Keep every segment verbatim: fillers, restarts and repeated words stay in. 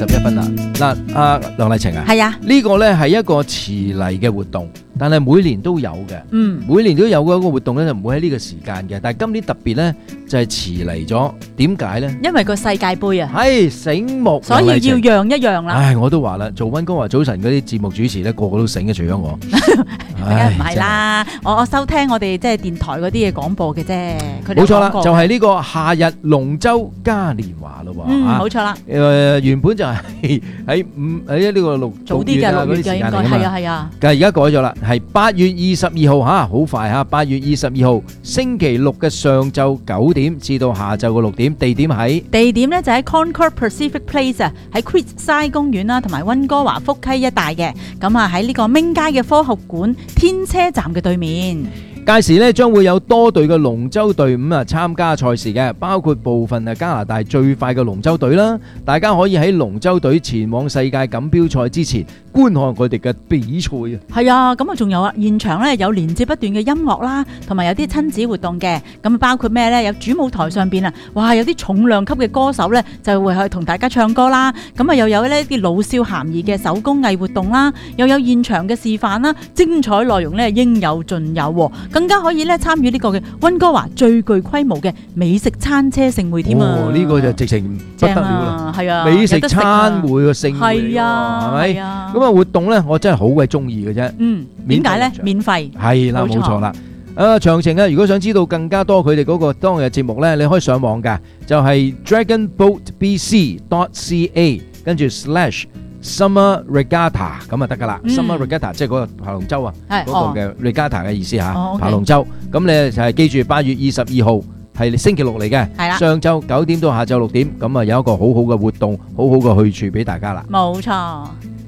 十一分啦。嗱，阿梁麗晴啊， 係啊， 呢個咧係一個遲嚟嘅活動，但係每年都有嘅。 嗯， 每年都有嗰個活動咧，就唔會喺呢個時間嘅。但係今年特別咧，就係遲嚟咗。點解咧？ 因為個世界盃啊， 係醒目， 所以要讓一讓啦。 唉，我都話啦，做溫哥華早晨嗰啲節目主持咧，個個都醒嘅，除咗我。 梗係唔係啦，我我收聽我哋即係電台嗰啲嘢廣播嘅啫。 冇錯啦，就係呢個夏日龍舟嘉年華咯喎。 嗯，冇錯啦。 誒，原本就係喺五喺呢個六早啲嘅六月嘅應該係啊係啊。 但係而家改咗啦，係八月二十二號嚇，好快嚇！八月二十二號星期六嘅上晝九點至到下晝嘅六點，地點喺地點咧就喺 Concord Pacific Place 啊，喺 Creekside 公園啦，同埋溫哥華福溪一帶嘅。咁啊喺呢個明街嘅科學館天車站嘅對面。 屆時咧將會有多隊嘅龍舟隊伍啊參加賽事嘅，包括部分啊加拿大最快嘅龍舟隊啦。大家可以喺龍舟隊前往世界錦標賽之前觀看佢哋嘅比賽啊。 係啊，咁啊仲有啊，現場咧有連接不斷嘅音樂啦，同埋有啲親子活動嘅。咁包括咩咧？有主舞台上邊啊，哇，有啲重量級嘅歌手咧就會去同大家唱歌啦。咁啊又有呢啲老少咸宜嘅手工藝活動啦，又有現場嘅示範啦，精彩內容咧應有盡有。更加可以咧參與呢個嘅溫哥華最具規模嘅美食餐車盛會添啊！ 哦，呢個就直情不得了啦， 係啊， 美食餐會嘅盛會， 係啊， 係咪？咁啊活動咧，我真係好鬼中意嘅啫。 嗯，點解咧？免費係啦，冇錯啦。誒，詳情啊，如果想知道更加多佢哋嗰個當日嘅節目咧，你可以上網㗎，就係 dragon boat b c dot c a 跟住 slash Summer Regatta 咁啊得噶啦。Summer Regatta 即係嗰個爬龍舟啊，嗰個嘅 Regatta 嘅意思嚇，爬龍舟。咁你就係記住八月二十二號係星期六嚟嘅，上晝九點到下晝六點，咁啊有一個好好嘅活動，好好嘅去處俾大家啦。 冇錯。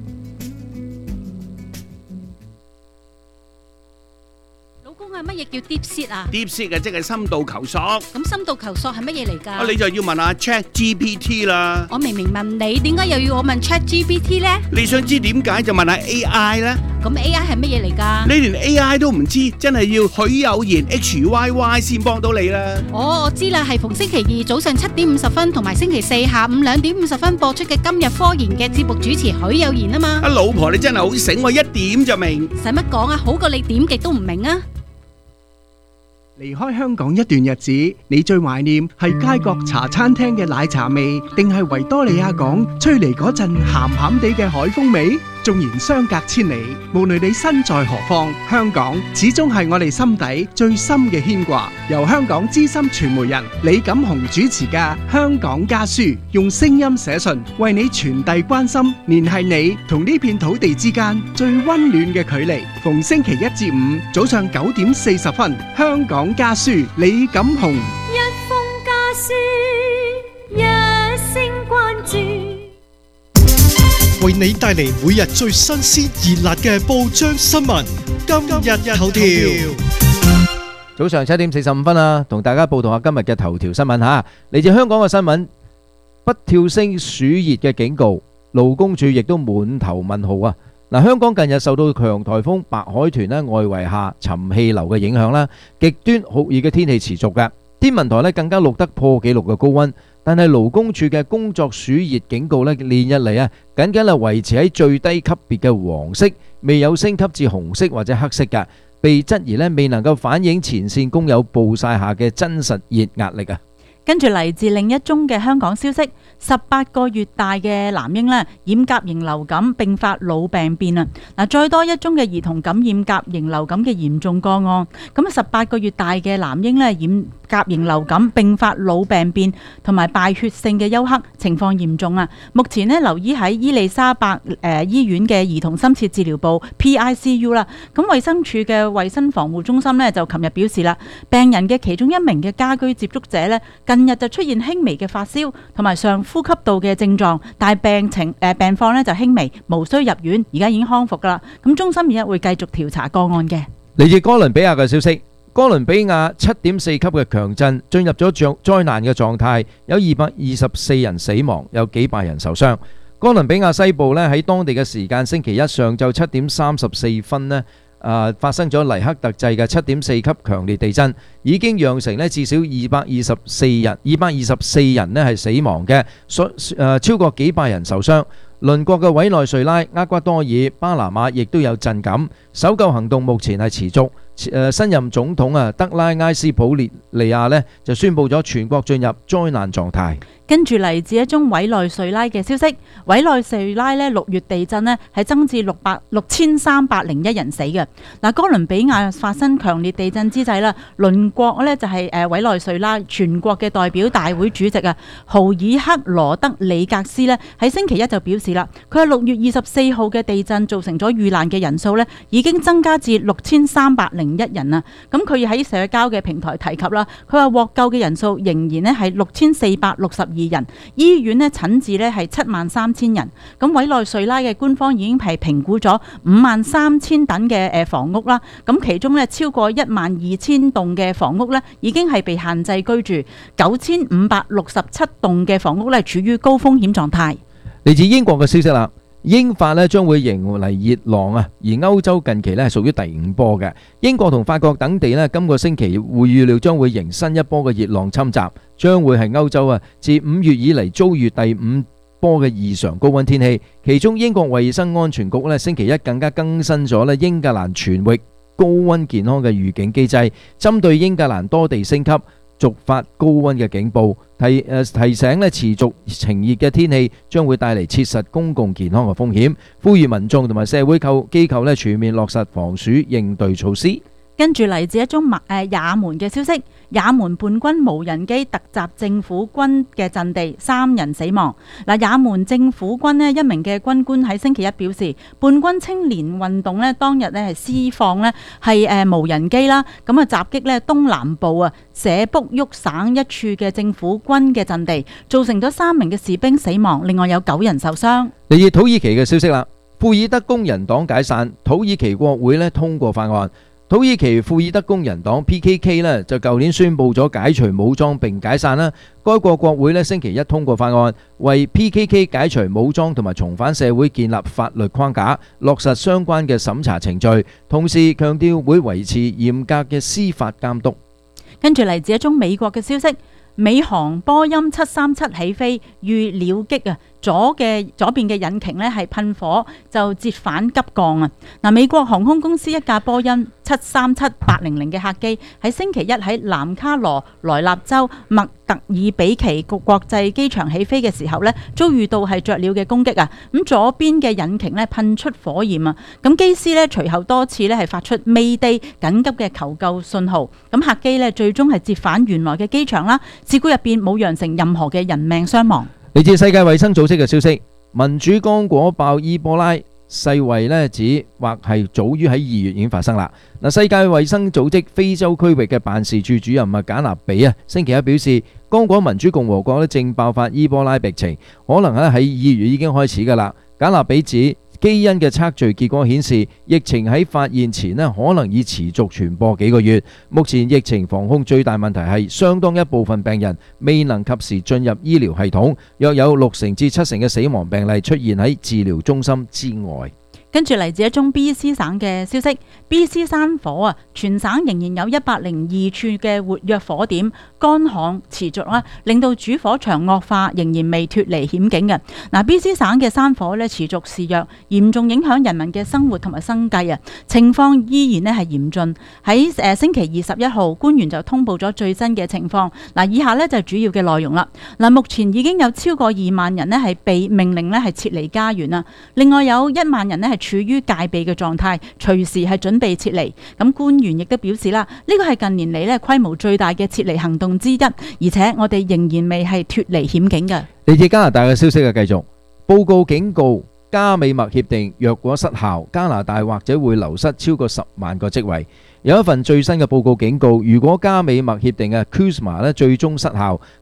乜嘢叫 deep sea 啊 ？deep sea 啊，即係深度求索。 咁深度求索係乜嘢嚟㗎？ 啊，你就要問下 Chat G P T 啦。 我明明問你，點解又要我問 Chat G P T 咧？ 你想知點解就問下 A I 啦。 咁 A I 係乜嘢嚟㗎？ 你連 A I 都唔知，真係要許有言 H Y Y 先幫到你啦。 哦，我知啦，係逢星期二早上七點五十分同埋星期四下午兩點五十分播出嘅今日科研嘅節目主持許有言啊嘛。 啊，老婆你真係好醒，我一點就明。 使乜講啊？好過你點極都唔明啊！ 離開香港一段日子，你最懷念係街角茶餐廳嘅奶茶味，定係維多利亞港吹嚟嗰陣鹹鹹地嘅海風味？縱然相隔千里，無論你身在何方，香港始終係我哋心底最深嘅牽掛。由香港資深傳媒人李錦雄主持嘅《香港家書》，用聲音寫信為你傳遞關心，聯繫你同呢片土地之間最溫暖嘅距離。逢星期一至五早上九點四十分，《香港家書》李錦雄。 一封家書，一聲關注。 為你帶嚟每日最新鮮熱辣嘅報章新聞，今日頭條。 早上七點四十五分啊，同大家報道下今日嘅頭條新聞吓。嚟自香港嘅新聞，不跳升暑熱嘅警告，勞工處亦都滿頭問號啊！嗱，香港近日受到強颱風白海豚咧外圍下沉氣流嘅影響啦，極端酷熱嘅天氣持續嘅，天文台咧更加錄得破紀錄嘅高溫。但係勞工處嘅工作暑熱警告咧，連日嚟啊，僅僅係維持喺最低級別嘅黃色，未有升級至紅色或者黑色嘅，被質疑咧未能夠反映前線工友暴曬下嘅真實熱壓力啊！ 跟住嚟自另一宗嘅香港消息，十八個月大嘅男嬰咧染甲型流感並發腦病變啊！嗱，再多一宗嘅兒童感染甲型流感嘅嚴重個案，咁十八個月大嘅男嬰咧染甲型流感並發腦病變同埋敗血性嘅休克，情況嚴重啊！目前咧留醫喺伊利沙伯誒、呃、醫院嘅兒童深切治療部 P I C U 啦。咁衛生署嘅衛生防護中心咧就琴日表示啦，病人嘅其中一名嘅家居接觸者咧近日就出現輕微嘅發燒同埋上呼吸道嘅症狀，但係病情誒、呃、病況咧就輕微，無需入院，而家已經康復噶啦。咁中心而家會繼續調查個案嘅。 嚟自哥倫比亞嘅消息，哥倫比亞七點四級嘅強震進入咗災災難嘅狀態，有二百二十四人死亡，有幾百人受傷。哥倫比亞西部咧喺當地嘅時間星期一上晝七點三十四分咧。 啊發生咗黎克特制嘅七點四級強烈地震，已經釀成咧至少二百二十四人二百二十四人咧係死亡嘅，所誒超過幾百人受傷。鄰國嘅委內瑞拉、厄瓜多爾、巴拿馬亦都有震感，搜救行動目前係持續。誒新任總統啊德拉埃斯普列利亞呢就宣布咗全國進入災難狀態。 跟住嚟自一宗委內瑞拉嘅消息，委內瑞拉呢六月地震呢係增至六百六千三百零一人死嘅。嗱，哥倫比亞發生強烈地震之際啦，鄰國呢就係誒委內瑞拉全國嘅代表大會主席啊豪爾克羅德里格斯呢喺星期一就表示啦，佢係六月二十四號嘅地震造成咗遇難嘅人數呢已經增加至六千三百零一人啊。咁佢喺社交嘅平台提及啦，佢話獲救嘅人數仍然呢係六千四百六十二人，醫院呢診治呢係七萬三千人。咁委內瑞拉嘅官方已經係評估咗五萬三千棟嘅誒房屋啦。咁其中呢超過一萬二千棟嘅房屋呢已經係被限制居住，九千五百六十七棟嘅房屋呢處於高風險狀態。 嚟自英國嘅消息啦。英法咧將會迎嚟熱浪啊，而歐洲近期咧係屬於第五波嘅。英國同法國等地咧今個星期會預料將會迎新一波嘅熱浪侵襲，將會係歐洲啊自五月以嚟遭遇第五波嘅異常高溫天氣。其中英國衛生安全局咧星期一更加更新咗咧英格蘭全域高溫健康嘅預警機制，針對英格蘭多地升級，續發高溫嘅警報，提誒提醒咧持續晴熱嘅天氣將會帶嚟切實公共健康嘅風險，呼籲民眾同埋社會構機構咧全面落實防暑應對措施。 跟住嚟自一宗誒也門嘅消息，也門叛軍無人機突襲政府軍嘅陣地，三人死亡。嗱，也門政府軍咧一名嘅軍官喺星期一表示，叛軍青年運動咧當日咧係施放咧係誒無人機啦，咁啊襲擊咧東南部啊舍卜沃省一處嘅政府軍嘅陣地，造成咗三名嘅士兵死亡，另外有九人受傷。 嚟自土耳其嘅消息啦，庫爾德工人黨解散，土耳其國會咧通過法案。土耳其庫爾德工人黨 P K K 咧就舊年宣布咗解除武裝並解散啦。該國國會咧星期一通過法案，為 P K K 解除武裝同埋重返社會建立法律框架，落實相關嘅審查程序，同時強調會維持嚴格嘅司法監督。 跟住嚟自一宗美國嘅消息，美航波音七三七起飛遇鳥擊啊！左嘅左邊嘅引擎呢係噴火，就折返急降啊！嗱，美國航空公司一架波音七三七八零零嘅客機喺星期一喺南卡羅來納州麥特爾比奇國際機場起飛嘅時候呢，遭遇到係雀鳥嘅攻擊啊！咁左邊嘅引擎呢噴出火焰啊！咁機師呢隨後多次呢係發出 Mayday 緊急嘅求救信號，咁客機呢最終係折返原來嘅機場啦。事故入邊冇釀成任何嘅人命傷亡。 嚟自世界衛生組織嘅消息，民主剛果爆伊波拉，世衛咧指或係早於喺二月已經發生啦。嗱，世界衛生組織非洲區域嘅辦事處主任啊簡納比啊，星期一表示，剛果民主共和國咧正爆發伊波拉疫情，可能咧喺二月已經開始噶啦。簡納比指，基因嘅測序結果顯示，疫情喺發現前咧可能已持續傳播幾個月。目前疫情防控最大問題係相當一部分病人未能及時進入醫療系統，約有六成至七成嘅死亡病例出現喺治療中心之外。 跟住嚟自一宗 B C 省嘅消息 ，B C 山火啊，全省仍然有一百零二處嘅活躍火點，乾旱持續啦，令到主火場惡化，仍然未脫離險境嘅。嗱 ，B C 省嘅山火咧持續肆虐，嚴重影響人民嘅生活同埋生計啊，情況依然咧係嚴峻。喺誒星期二十一號，官員就通報咗最新嘅情況。嗱，以下咧就係主要嘅內容啦。嗱，目前已經有超過二萬人咧係被命令咧係撤離家園啦，另外有一萬人咧係處於戒備嘅狀態，隨時係準備撤離。咁官員亦都表示啦，呢個係近年嚟咧規模最大嘅撤離行動之一，而且我哋仍然未係脫離險境嘅。 嚟自加拿大嘅消息嘅繼續報告警告，加美墨協定若果失效，加拿大或者會流失超過十萬個職位。有一份最新嘅報告警告，如果加美墨協定嘅 C U S M A 咧最終失效，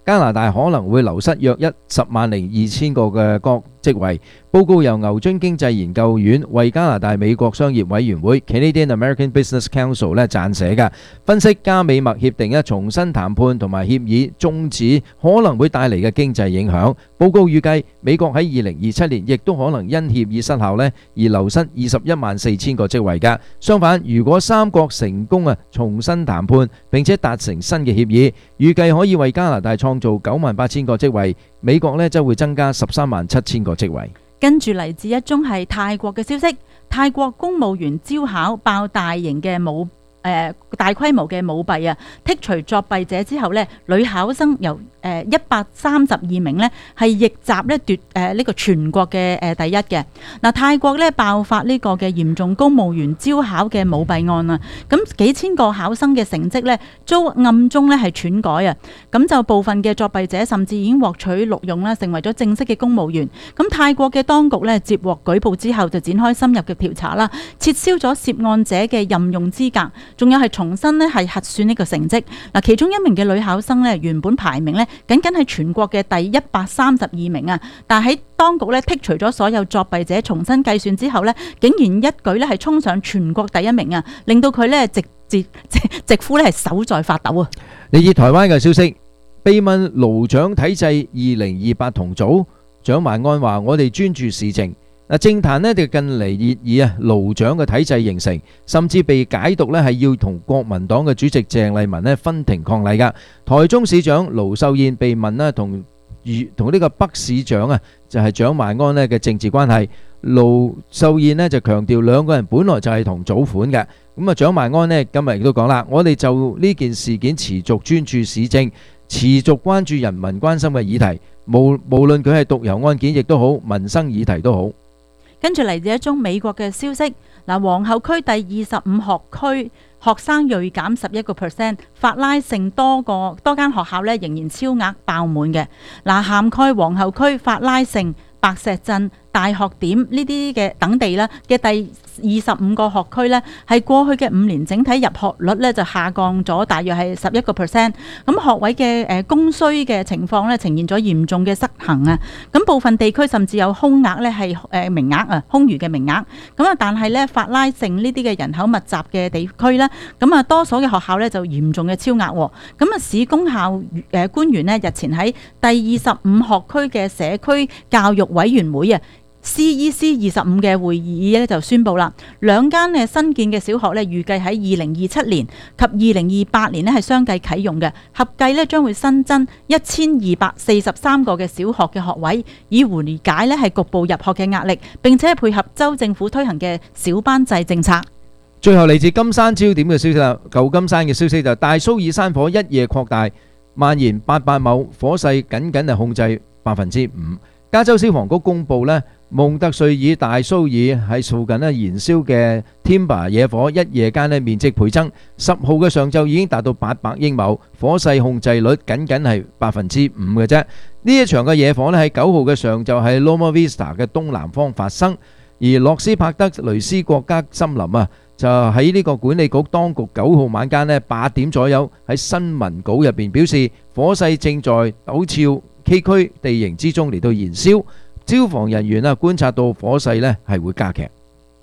加拿大可能會流失約一十萬零二千個嘅國職位。報告由牛津經濟研究院為加拿大美國商業委員會 Canadian American Business Council 咧撰寫嘅，分析加美墨協定咧重新談判同埋協議終止可能會帶嚟嘅經濟影響。報告預計美國喺二零二七年亦都可能因協議失效咧而流失二十一萬四千個職位㗎。相反，如果三國成功啊重新談判並且達成新嘅協議，預計可以為加拿大創造九萬八千個職位，美國咧則會增加十三萬七千個職位。 跟住嚟自一宗係泰國嘅消息，泰國公務員招考爆大型嘅舞誒大規模嘅舞弊啊！剔除作弊者之後呢，女考生由誒一百三十二名呢係逆襲咧奪誒呢個全國嘅誒第一嘅。嗱，泰國咧爆發呢個嘅嚴重公務員招考嘅舞弊案啊！咁幾千個考生嘅成績呢遭暗中咧係篡改啊！咁就部分嘅作弊者甚至已經獲取錄用啦，成為咗正式嘅公務員。咁泰國嘅當局咧接獲舉報之後，就展開深入嘅調查啦，撤銷咗涉案者嘅任用資格。仲有係重新咧係核算呢個成績。嗱，其中一名嘅女考生咧原本排名咧僅僅係全國嘅第一百三十二名啊，但係喺當局咧剔除咗所有作弊者，重新計算之後咧，竟然一舉咧係衝上全國第一名啊，令到佢咧直直直直呼咧係手在發抖啊！ 嚟自台灣嘅消息，被問勞獎體制二零二八同組，蔣萬安話：我哋專注事情。嗱，政壇呢就近嚟熱議啊，勞獎嘅體制形成，甚至被解讀呢係要同國民黨嘅主席鄭麗文呢分庭抗禮噶。台中市長盧秀燕被問呢同同呢個北市長啊，就係蔣萬安呢嘅政治關係。盧秀燕呢就強調兩個人本來就係同組款嘅。咁啊，蔣萬安呢今日亦都講啦，我哋就呢件事件持續專注市政，持續關注人民關心嘅議題，無無論佢係獨遊案件亦都好，民生議題都好。 跟住嚟自一宗美國嘅消息，嗱，皇后區第二十五學區學生銳減十一個 percent， 法拉盛多個多間學校咧仍然超額爆滿嘅。嗱，涵蓋皇后區、法拉盛、白石鎮、大學點呢啲嘅等地啦嘅第二十五個學區呢，係過去嘅五年整體入學率呢就下降咗大約係十一個 percent。咁學位嘅誒供需嘅情況呢，呈現咗嚴重嘅失衡啊！咁部分地區甚至有空額呢係誒名額啊，空餘嘅名額。咁啊，但係呢，法拉盛呢啲嘅人口密集嘅地區呢，咁啊多所嘅學校呢就嚴重嘅超額。咁啊，市公校誒官員呢，日前喺第二十五學區嘅社區教育委員會啊C E C 二十五嘅會議咧就宣布啦，兩間嘅新建嘅小學咧預計喺二零二七年及二零二八年咧係相繼啟用嘅，合計咧將會新增一千二百四十三個嘅小學嘅學位，以緩解咧係局部入學嘅壓力，並且配合州政府推行嘅小班制政策。 最後嚟自金山焦點嘅消息啦，舊金山嘅消息就大蘇爾山火一夜擴大，蔓延八百畝，火勢僅僅係控制百分之五。加州消防局公佈呢，蒙特瑞爾大蘇爾喺附近呢燃燒嘅 timber 野火，一夜間呢面積倍增，十號嘅上晝已經達到八百英畝，火勢控制率僅僅係百分之五嘅啫。呢一場嘅野火呢喺九號嘅上晝喺 Loma Vista 嘅東南方發生，而洛斯帕德雷斯國家森林啊，就喺呢個管理局當局九號晚間呢八點左右喺新聞稿入邊表示，火勢正在陡峭崎嶇地形之中嚟到燃燒，消防人員啊觀察到火勢呢係會加劇。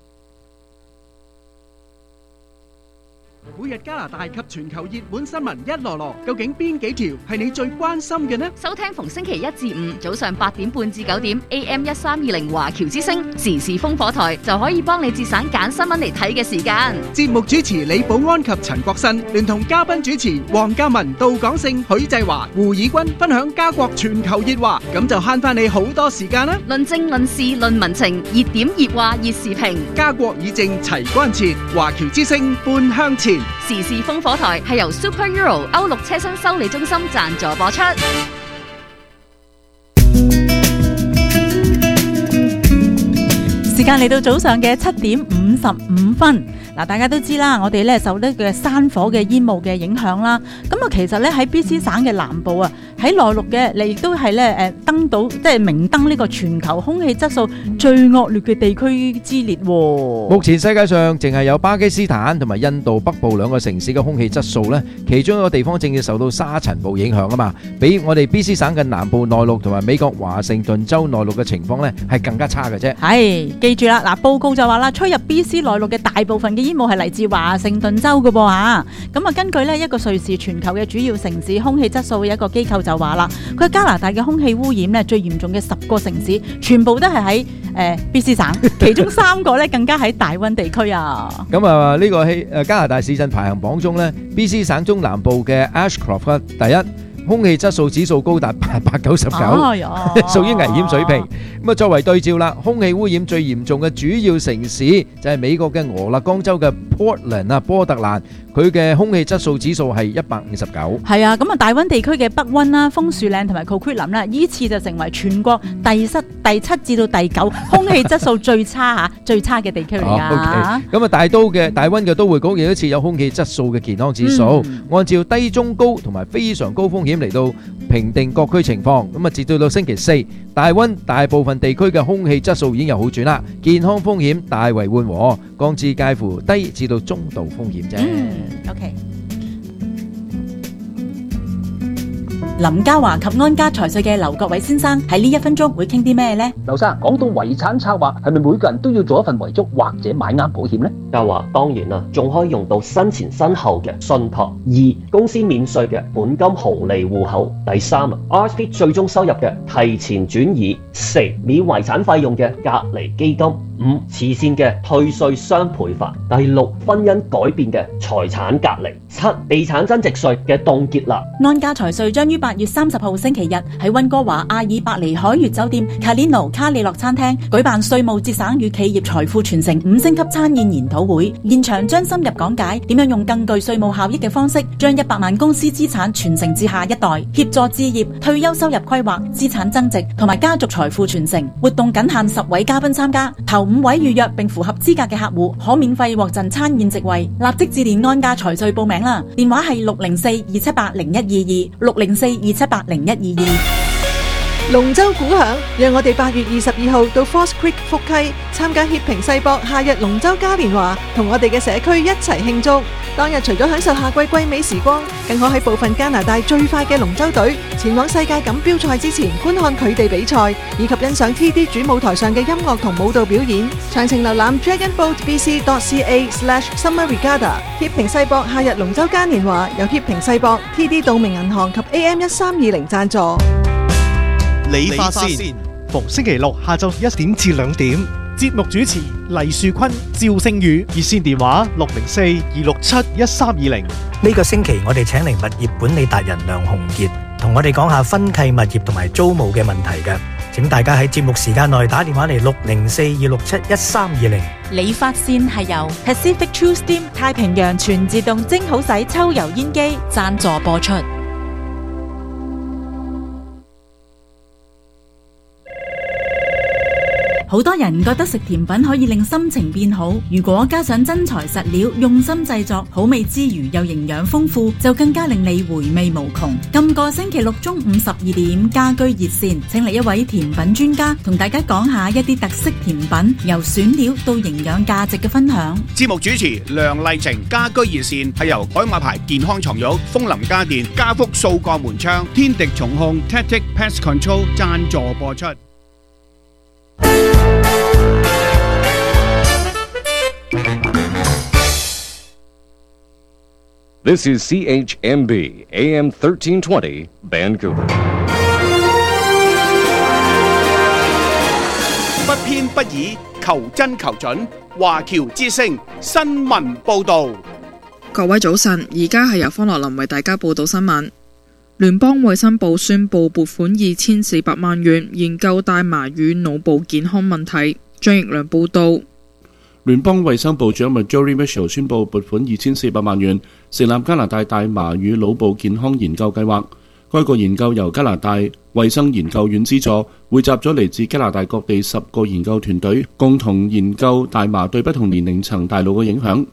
每日加拿大及全球熱門新聞一籮籮，究竟邊幾條係你最關心嘅呢？ 收聽逢星期一至五早上八點半至九點 A M 一三二零華僑之聲時事風火台，就可以幫你節省揀新聞嚟睇嘅時間。 節目主持李寶安及陳國新，聯同嘉賓主持黃嘉文、杜廣勝、許濟華、胡以軍分享加國全球熱話，咁就慳翻你好多時間啦！ 論政論事論民情，熱點熱話熱時評， 加國議政齊關切，華僑之聲半向前。 時事風火台係由 Super Euro 歐陸車身修理中心贊助播出。 時間嚟到早上嘅七點五十五分。 嗱，大家都知啦，我哋咧受呢個山火嘅煙霧嘅影響啦。咁啊，其實咧喺 B C 省嘅南部啊，喺內陸嘅，你亦都係咧誒登到即係明登呢個全球空氣質素最惡劣嘅地區之列喎。 目前世界上淨係有巴基斯坦同埋印度北部兩個城市嘅空氣質素咧，其中一個地方正要受到沙塵暴影響啊嘛，比我哋 B C 省嘅南部內陸同埋美國華盛頓州內陸嘅情況咧係更加差嘅啫。 係，記住啦，嗱，報告就話啦，吹入 B C 內陸嘅大部分嘅煙霧係嚟自華盛頓州嘅噃嚇。咁啊，根據呢一個瑞士全球嘅主要城市空氣質素嘅一個機構就話啦，佢加拿大嘅空氣污染咧最嚴重嘅十個城市，全部都係喺誒 B C 省，其中三個咧更加喺大溫地區啊。 咁啊，呢個喺誒加拿大市鎮排行榜中咧 ，B C 省中南部嘅 Ashcroft 第一，空氣質素指數高達八百九十九，屬於危險水平。咁啊，作為對照啦，空氣污染最嚴重嘅主要城市就係美國嘅俄勒岡州嘅 Portland 啊，波特蘭，佢嘅空氣質素指數係一百五十九。 係啊，咁啊，大溫地區嘅北溫啦、楓樹嶺同埋 Coquitlam 啦，依次就成為全國第七、第七至到第九空氣質素最差嚇、最差嘅地區嚟㗎。 咁啊，大都嘅大溫嘅都會局亦都設有空氣質素嘅健康指數， 嗯、 按照低、中高同埋非常高風險嚟到評定各區情況。咁啊，截至到星期四，大溫大部分地區嘅空氣質素已經有好轉啦，健康風險大為緩和，降至介乎低至到中度風險啫。 嗯，OK。林嘉華及安家財稅嘅劉國偉先生喺呢一分鐘會傾啲咩呢？ 劉生，講到遺產策劃，係咪每個人都要做一份遺囑或者買啱保險呢？ 嘉華，當然啦，仲可以用到身前身後嘅信託。二、公司免稅嘅本金紅利戶口。第三啊 ，R S P 最終收入嘅提前轉移。四、免遺產費用嘅隔離基金。五、慈善嘅退稅雙倍法。第六、婚姻改變嘅財產隔離。七、地產增值稅嘅凍結啦。 安家財稅將於八月三十號星期日喺溫哥華阿爾伯尼海悅酒店卡列諾卡利諾餐廳舉辦稅務節省與企業財富傳承五星級餐宴研討會，現場將深入講解點樣用更具稅務效益嘅方式，將一百萬公司資產傳承至下一代，協助置業、退休收入規劃、資產增值同埋家族財富傳承。活動僅限十位嘉賓參加，頭五位預約並符合資格嘅客戶可免費獲贈餐宴席位。立即致電安家財稅報名啦，電話係六零四二七八零一二二六零四二七八零一二二。 龍舟鼓響，讓我哋八月二十二號到 Force Creek 福溪參加協平世博夏日龍舟嘉年華，同我哋嘅社區一齊慶祝。當日除咗享受夏季季美時光，更可喺部分加拿大最快嘅龍舟隊前往世界錦標賽之前觀看佢哋比賽，以及欣賞 T D 主舞台上嘅音樂同舞蹈表演。詳情瀏覽 dragon boat b c dot c a slash summer regatta。協平世博夏日龍舟嘉年華由協平世博、T D 道明銀行及 A M 一三二零贊助。 理髮線，逢星期六下晝一點至兩點。節目主持黎樹坤、趙星宇，熱線電話六零四二六七一三二零。 呢個星期我哋請嚟物業管理達人梁鴻傑，同我哋講下分契物業同埋租務嘅問題嘅。請大家喺節目時間內打電話嚟六零四二六七一三二零。 理髮線係由 Pacific True Steam 太平洋全自動蒸好洗抽油煙機贊助播出。好多人覺得食甜品可以令心情變好，如果加上真材實料，用心製作，好味之餘又營養豐富，就更加令你回味無窮。今個星期六中午十二點，家居熱線請嚟一位甜品專家，同大家講下一啲特色甜品，由選料到營養價值嘅分享。 節目主持梁麗晴，家居熱線係由海馬牌健康床褥、楓林家電、家福數個門窗、天敵蟲控 Tactic Pest Control 贊助播出。 This is C H M B A M thirteen twenty Vancouver。 不偏不倚，求真求準，華僑之聲新聞報導。 各位早晨，而家係由方樂林為大家報道新聞。聯邦衛生部宣布撥款二千四百萬元研究大麻與腦部健康問題。張奕良報道。 聯邦衛生部長 Marjorie Mitchell 宣布撥款二千四百萬元，成立加拿大大麻與腦部健康研究計劃。該個研究由加拿大衛生研究院資助，匯集咗嚟自加拿大各地十個研究團隊，共同研究大麻對不同年齡層大腦嘅影響。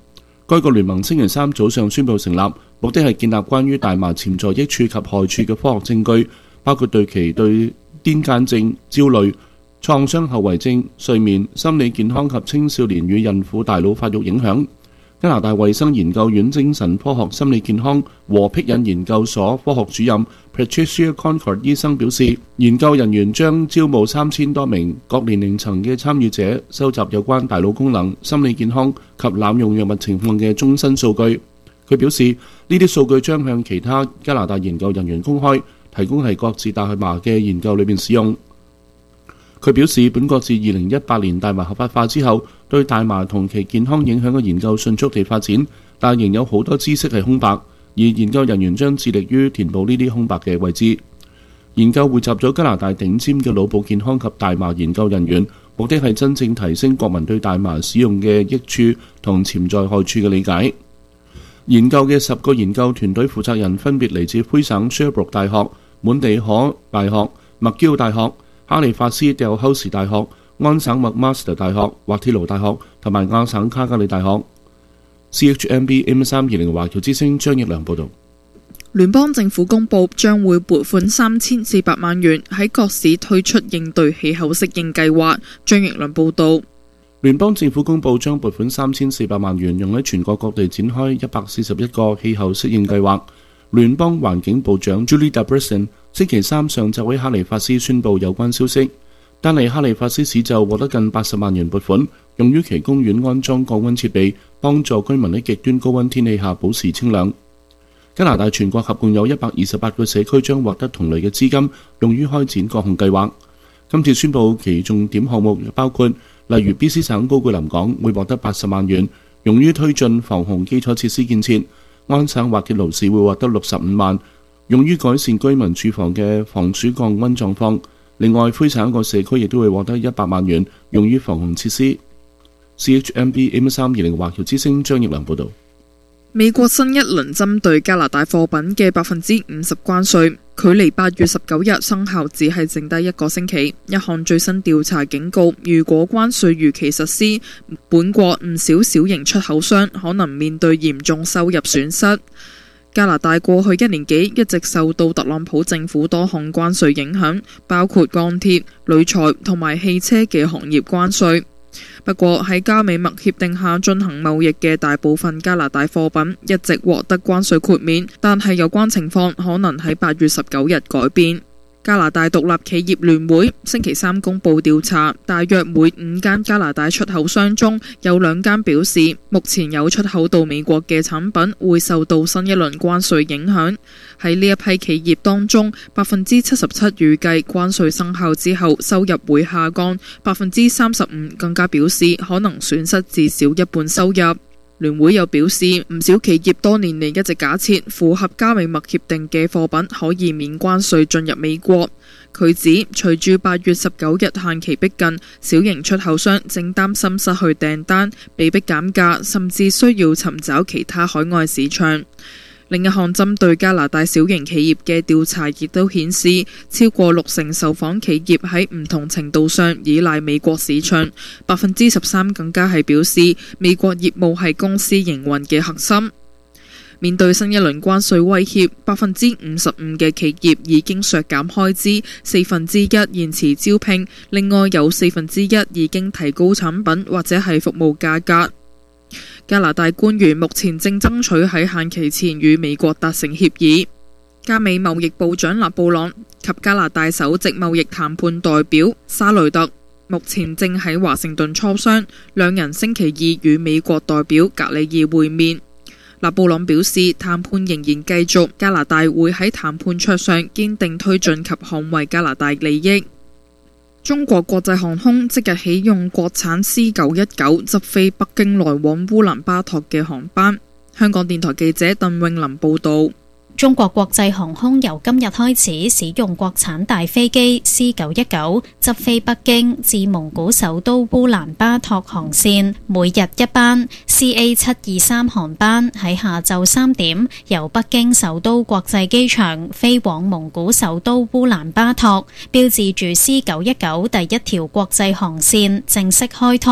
該個聯盟星期三早上宣布成立，目的係建立關於大麻潛在益處及害處嘅科學證據，包括對其對癲癇症、焦慮、創傷後遺症、睡眠、心理健康及青少年與孕婦大腦發育影響。加拿大衛生研究院精神科學心理健康和僻隱研究所科學主任 Patricia Concord 醫生表示，研究人員將招募三千多名各年齡層嘅參與者，收集有關大腦功能、心理健康及濫用藥物情況嘅終身數據。佢表示，呢啲數據將向其他加拿大研究人員公開，提供係各自大麻嘅研究裏面使用。佢表示，本國自二零一八年大麻合法化之後，對大麻同其健康影響嘅研究迅速地發展，但仍有好多知識係空白，而研究人員將致力於填補呢啲空白嘅位置。研究匯集咗加拿大頂尖嘅腦部健康及大麻研究人員，目的係真正提升國民對大麻使用嘅益處同潛在害處嘅理解。研究嘅十個研究團隊負責人分別嚟自魁省 Sherbrooke 大學、滿地可大學、麥嬌大學、哈利法斯掉休士大學、安省麥馬斯特大學、滑鐵盧大學同埋亞省卡加里大學。C H M B M 三二零華僑之聲張益良報導。 聯邦政府公佈將會撥款三千四百萬元喺各市推出應對氣候適應計劃。張益良報導。 聯邦政府公佈將撥款三千四百萬元用喺全國各地展開一百四十一個氣候適應計劃。聯邦環境部長 Julie Dabrisson 星期三上晝喺哈利法斯宣布有關消息。單係哈利法斯市就獲得近八十萬元撥款，用於其公園安裝降溫設備，幫助居民喺極端高溫天氣下保持清涼。加拿大全國合共有一百二十八個社區將獲得同類嘅資金，用於開展各項計劃。今次宣布其重點項目包括，例如 B C 省高句林港會獲得八十萬元，用於推進防洪基礎設施建設；安省滑鐵盧市會獲得六十五萬，用於改善居民住房嘅防暑降溫狀況。另外，魁省一個社區亦都會獲得一百萬元，用於防洪設施。C H M B M 三二零華僑之聲張益良報導。 美國新一輪針對加拿大貨品嘅百分之五十關稅，距離八月十九日生效只係剩低一個星期。一項最新調查警告，如果關稅如期實施，本國唔少小型出口商可能面對嚴重收入損失。加拿大過去一年幾一直受到特朗普政府多項關稅影響，包括鋼鐵、鋁材同埋汽車嘅行業關稅。不過喺加美墨協定下進行貿易嘅大部分加拿大貨品一直獲得關稅豁免，但係有關情況可能喺八月十九日改變。加拿大獨立企業聯會星期三公布調查，大約每五間加拿大出口商中有兩間表示，目前有出口到美國嘅產品會受到新一輪關稅影響。喺呢一批企業當中，百分之七十七預計關稅生效之後收入會下降，百分之三十五更加表示可能損失至少一半收入。聯會又表示，唔少企業多年嚟一直假設符合加美墨協定嘅貨品可以免關稅進入美國。佢指，隨住八月十九日限期逼近，小型出口商正擔心失去訂單，被迫減價，甚至需要尋找其他海外市場。另一項針對加拿大小型企業嘅調查亦都顯示，超過六成受訪企業喺唔同程度上依賴美國市場，百分之十三更加係表示美國業務係公司營運嘅核心。面對新一輪關稅威脅，百分之五十五嘅企業已經削減開支，四分之一延遲招聘，另外有四分之一已經提高產品或者係服務價格。加拿大官員目前正爭取喺限期前與美國達成協議。加美貿易部長勒布朗及加拿大首席貿易談判代表沙雷特目前正喺華盛頓磋商，兩人星期二與美國代表格里爾會面。勒布朗表示，談判仍然繼續，加拿大會喺談判桌上堅定推進及捍衛加拿大利益。中國國際航空即日起用國產 C 九一九執飛北京來往烏蘭巴托嘅航班。香港電台記者鄧詠琳報導。 中國國際航空由今日開始使用國產大飛機 C 九一九執飛北京至蒙古首都烏蘭巴托航線，每日一班 C A 七二三航班喺下晝三點由北京首都國際機場飛往蒙古首都烏蘭巴托，標誌住 C 九一九第一條國際航線正式開通。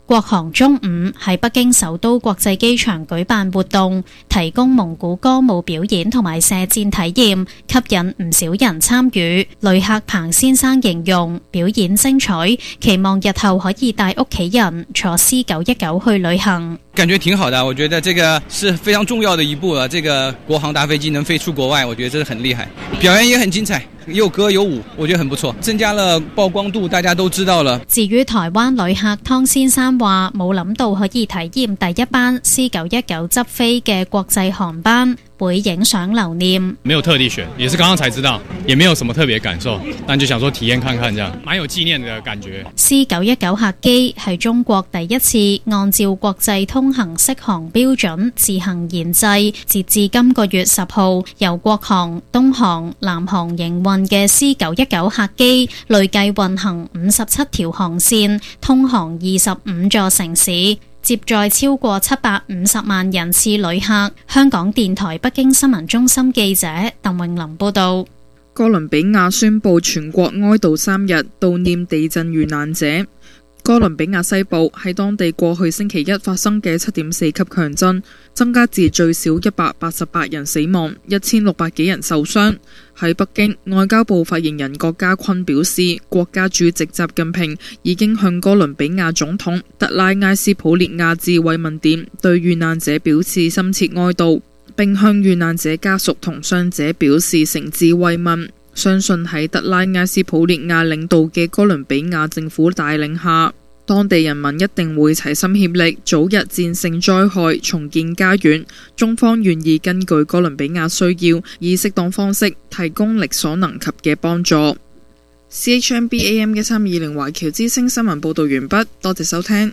國航中午喺北京首都國際機場舉辦活動，提供蒙古歌舞表演同埋射箭體驗，吸引唔少人參與。旅客彭先生形容表演精彩，期望日後可以帶屋企人坐 C 九一九去旅行。 感覺挺好的，我覺得這個是非常重要的一步啊！這個國航大飛機能飛出國外，我覺得真是很厲害，表演也很精彩，有歌有舞，我覺得很不錯，增加了曝光度，大家都知道了。 至於台灣旅客湯先生話，冇諗到可以體驗第一班 C 九一九執飛嘅國際航班，會影相留念。 沒有特地選，也是剛剛才知道，也沒有什麼特別感受，但就想說體驗看看，這樣蠻有紀念的感覺。 C 九一九客機係中國第一次按照國際通行適航標準自行研製，截至今個月十號，由國航、東航、南航營運嘅 C 九一九客機，累計運行五十七條航線，通航二十五座城市，接載超過七百五十萬人次旅客。香港電台北京新聞中心記者鄧詠琳報道。 哥倫比亞宣布全國哀悼三日，悼念地震遇難者。哥倫比亞西部喺當地過去星期一發生嘅七點四級強震，增加至最少一百八十八人死亡，一千六百幾人受傷。喺北京，外交部發言人郭家坤表示，國家主席習近平已經向哥倫比亞總統特拉埃斯普列亞致慰問電，對遇難者表示深切哀悼，並向遇難者家屬同傷者表示誠摯慰問。相信喺特拉埃斯普列亞領導嘅哥倫比亞政府帶領下，當地人民一定會齊心協力，早日戰勝災害，重建家園。中方願意根據哥倫比亞需要，以適當方式提供力所能及嘅幫助。C H M B A M 一三二零華僑之聲新聞報道完畢，多謝收聽。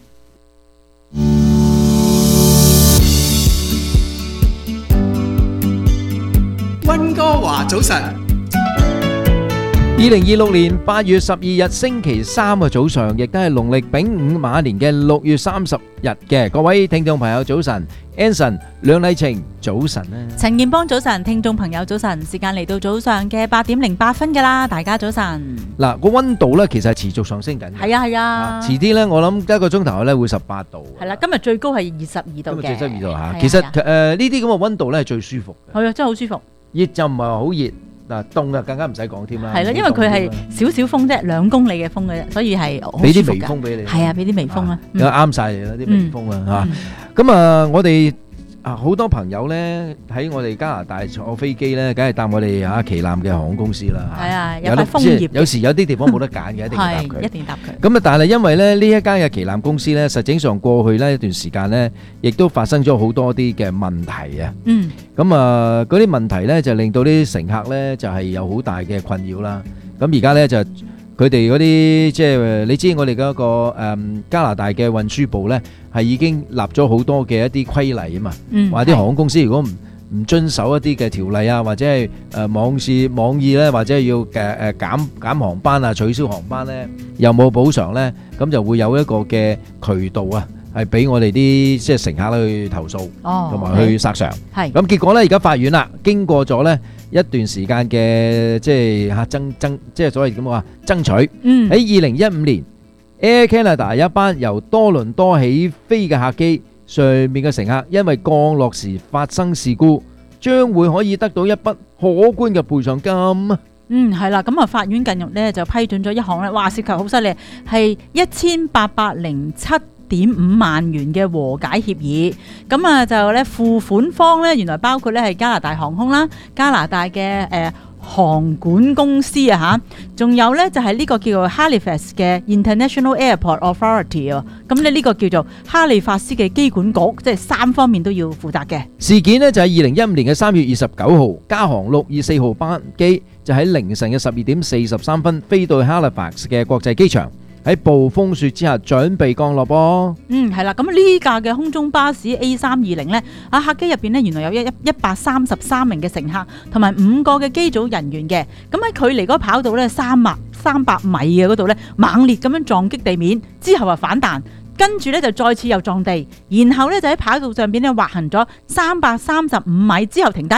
溫哥華早晨。 二零二六年八月十二日星期三嘅早上，亦都係農曆丙午馬年嘅六月三十日嘅。各位聽眾朋友早晨 ，Anson 梁麗晴早晨咧， 陳健邦早晨，聽眾朋友早晨，時間嚟到早上嘅八點零八分噶啦，大家早晨。 嗱個溫度咧，其實係持續上升緊。 係啊係啊， 遲啲咧，我諗一個鐘頭咧會十八度。 係啦，今日最高係二十二度嘅。 今日最十二度嚇，其實誒呢啲咁嘅溫度咧係最舒服嘅。 係啊，真係好舒服。 熱就唔係話好熱。嗱，凍啊，更加唔使講添啦。 係啦，因為佢係少少風啫，兩公里嘅風嘅啫，所以係好舒服㗎。 俾啲微風俾你。係啊，俾啲微風啊。 有啱晒你啦，啲微風啊嚇。咁啊，我哋啊好多朋友咧喺我哋加拿大坐飛機咧，梗係搭我哋嚇旗艦嘅航空公司啦。係啊，有塊楓葉。有時有啲地方冇得揀嘅，一定要搭佢。 一定要搭佢。 咁啊，但係因為咧呢一間嘅旗艦公司咧，實際上過去呢一段時間咧，亦都發生咗好多啲嘅問題啊。嗯。咁啊，嗰啲問題咧就令到啲乘客咧就係有好大嘅困擾啦。咁而家咧就佢哋嗰啲即係你知我哋嗰個誒加拿大嘅運輸部咧係已經立咗好多嘅一啲規例啊嘛。嗯。話啲航空公司如果唔唔遵守一啲嘅條例啊，或者係誒網事網議咧，或者係要誒誒減減航班啊、取消航班咧，又冇補償咧，咁就會有一個嘅渠道啊。係俾我哋啲即係乘客去投訴，同埋去索償。係咁結果咧，而家法院啦，經過咗咧一段時間嘅即係嚇爭爭，即係所謂咁話爭取。嗯，喺二零一五年 Air Canada 有一班由多倫多起飛嘅客機上面嘅乘客，因為降落時發生事故，將會可以得到一筆可觀嘅賠償金。 嗯，係啦，咁啊，法院近日咧就批准咗一項咧，哇，涉及好犀利，係一千八百零七點五萬元嘅和解協議，咁啊就咧付款方咧原來包括咧係加拿大航空啦、加拿大嘅誒、呃、航管公司啊嚇，仲有咧就係、是、呢個叫做 Halifax 嘅 International Airport Authority 啊，咁咧呢個叫做哈利法斯嘅機管局，即係三方面都要負責嘅。 事件呢就係二零一五年嘅三月二十九號，加航六二四號班機就喺凌晨嘅十二點四十三分飛到 Halifax 嘅國際機場。喺暴風雪之下準備降落噃。嗯，係啦，咁呢架嘅空中巴士 A 三二零呢，啊客機入邊呢，原來有一一百三十三名嘅乘客，同埋五個嘅機組人員嘅。咁喺距離嗰個跑道呢，三百三百米嘅嗰度呢，猛烈咁樣撞擊地面，之後啊反彈，跟住呢就再次又撞地，然後呢就喺跑道上邊呢滑行咗三百三十五米之後停低。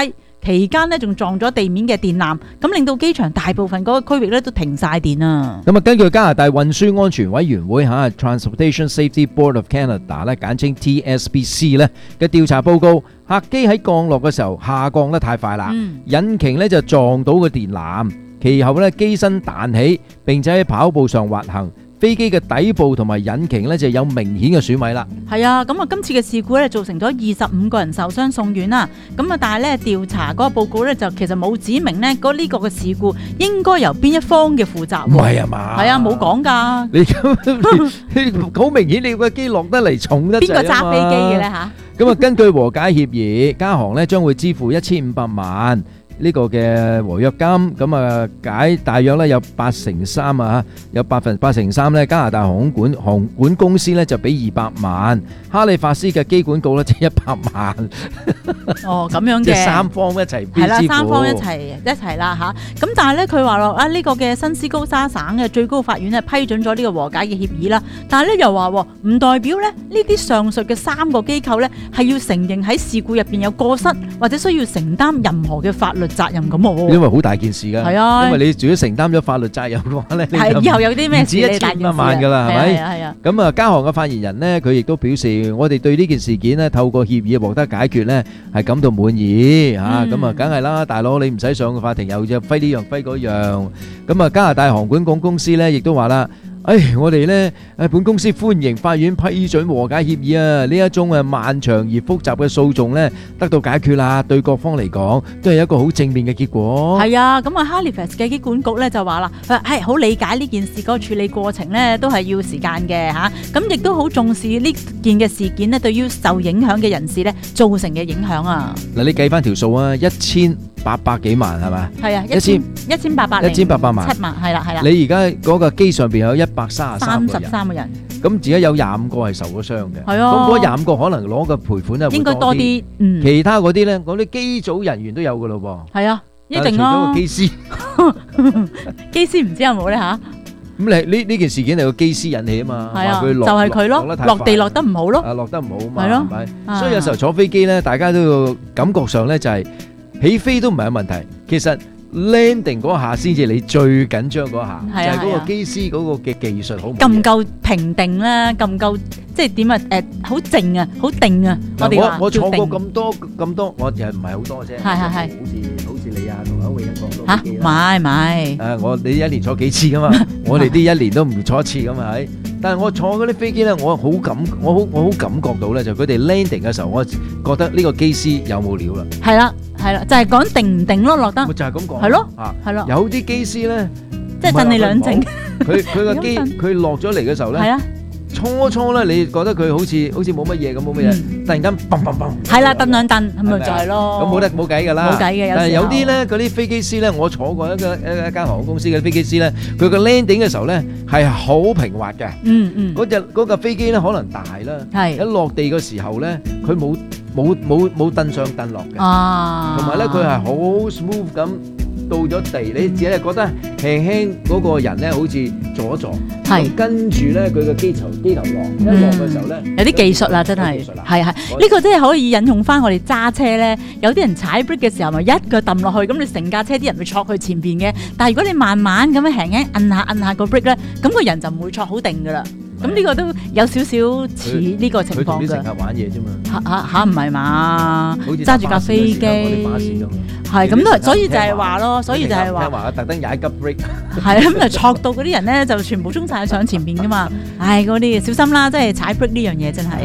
期間呢，仲撞咗地面嘅電纜，咁令到機場大部分嗰個區域咧都停晒電啊。 咁啊，根據加拿大運輸安全委員會嚇 Transportation Safety Board of Canada 咧，簡稱 T S B C 咧嘅調查報告，客機喺降落嘅時候下降得太快啦， 嗯、 引擎咧就撞到個電纜，其後咧機身彈起，並且喺跑道上滑行。飛機嘅底部同埋引擎呢就有明顯嘅損毀啦。 係啊，咁啊今次嘅事故咧造成咗二十五個人受傷送院啦。咁啊，但係咧調查嗰個報告咧就其實冇指明呢嗰呢個嘅事故應該由邊一方嘅負責。 唔係啊嘛？ 係啊，冇講㗎。 你咁好明顯，你個機落得嚟重得滯啊嘛。邊個揸飛機嘅咧嚇？咁啊，根據和解協議，加航咧將會支付一千五百萬。呢個嘅和約金咁啊解大約咧有八成三啊，有百分八成三咧加拿大航空管航管公司咧就俾二百萬，哈利法斯嘅機管局咧就一百萬。 哦，咁樣嘅， 即係三方一齊係啦，三方一齊一齊啦嚇。咁但係咧佢話落啊呢個嘅新斯高沙省嘅最高法院咧批准咗呢個和解嘅協議啦，但係咧又話唔代表咧呢啲上述嘅三個機構咧係要承認喺事故入邊有過失或者需要承擔任何嘅法律責任咁喎， 因為好大件事㗎。 係啊， 因為你如果承擔咗法律責任嘅話咧， 係以後有啲咩事你大件事萬㗎啦，係咪？係啊。咁啊，加航嘅發言人呢，佢亦都表示，我哋對呢件事件呢透過協議獲得解決呢係感到滿意嚇。咁啊，梗係啦，大佬你唔使上法庭又就揮呢樣揮嗰樣。咁啊，加拿大航管局公司呢亦都話啦。誒，我哋呢，誒，本公司歡迎法院批准和解協議啊！呢一宗誒漫長而複雜嘅訴訟呢，得到解決啦，對各方嚟講都係一個好正面嘅結果。 係啊，咁啊，Halifax 嘅機管局呢就話啦，誒係好理解呢件事嗰個處理過程呢都係要時間嘅嚇，咁亦都好重視呢件嘅事件呢對於受影響嘅人士呢造成嘅影響啊！ 嗱，你計翻條數啊，一千八百幾萬係嘛？ 係啊，一千一千八百一千八百萬七萬係啦係啦。 你而家嗰個機上邊有一百三十三個人， 三十三個人， 咁而家有廿五個係受咗傷嘅。 係啊， 咁嗰廿五個可能攞嘅賠款咧會應該多啲。嗯， 其他嗰啲咧，嗰啲機組人員都有㗎咯噃。 係啊，一定咯。 除咗個機師， 機師唔知有冇咧嚇？ 咁你呢呢件事件係個機師引起啊嘛， 係啊，就係佢咯，落地落得唔好咯， 啊落得唔好啊嘛， 係咯， 係咪？所以有時候坐飛機咧，大家都要感覺上咧就係起飛都唔係有問題，其實 landing 嗰下先至你最緊張嗰下，就係嗰個機師嗰個嘅技術好唔夠唔夠平定咧，夠唔夠即係點啊？誒，好靜啊，好定啊！我哋話我坐過咁多咁多，我又唔係好多啫， 係係係， 好似好似你啊同歐永一講嚇，唔係唔係， 誒我你一年坐幾次噶嘛？我哋啲一年都唔坐一次噶嘛係。但係我坐嗰啲飛機咧，我好感我好我好感覺到咧，就佢哋 landing 嘅時候，我覺得呢個機師有冇料啦。 係啦係啦，就係講定唔定咯，落得。 咪就係咁講。 係咯， 啊係咯。 有啲機師咧， 即係震你兩靜。 佢佢個機佢落咗嚟嘅時候咧。係啊。初初咧，你覺得佢好似好似冇乜嘢咁，冇乜嘢，突然間砰砰砰， 係啦，蹬兩蹬，係咪就係咯？ 咁冇得冇計㗎啦， 冇計嘅。 但係有啲咧，嗰啲飛機師咧，我坐過一個一一間航空公司嘅飛機師咧，佢個 landing 嘅時候咧係好平滑嘅。 嗯嗯。 嗰隻嗰架飛機咧可能大啦， 係一落地嘅時候咧，佢冇冇冇冇蹬上蹬落嘅。 啊。 同埋咧，佢係好 smooth 咁。到咗地，你只係覺得輕輕嗰個人咧，好似坐一坐，係跟住咧佢個機頭機頭落一落嘅時候咧， 有啲技術啦，真係係係呢個真係可以引用翻我哋揸車咧。有啲人踩 brake 嘅時候咪一腳揼落去，咁你成架車啲人會挫去前邊嘅。但係如果你慢慢咁樣輕輕摁下摁下個 brake 咧，咁個人就唔會挫好定噶啦。咁呢個都有少少似呢個情況㗎。佢同啲乘客玩嘢啫嘛。嚇嚇嚇唔係嘛？揸住架飛機。係咁都，所以就係話咯，所以就係話。聽話特登踩急 brake。 係啊，咁就挫到嗰啲人咧，就全部衝曬上前邊噶嘛。唉，嗰啲小心啦，即係踩 brake 呢樣嘢真係。